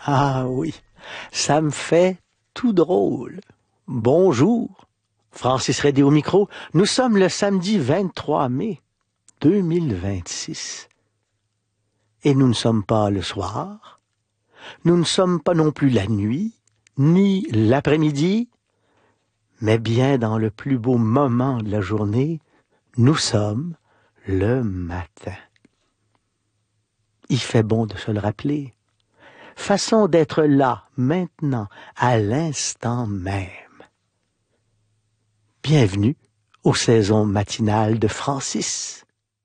Ah oui, ça me fait tout drôle. Bonjour, Francis Redé au micro. Nous sommes le samedi 23 mai 2026. Et nous ne sommes pas le soir, nous ne sommes pas non plus la nuit, ni l'après-midi, mais bien dans le plus beau moment de la journée, nous sommes le matin. Il fait bon de se le rappeler. Façon d'être là, maintenant, à l'instant même. Bienvenue aux saisons matinales de Francis.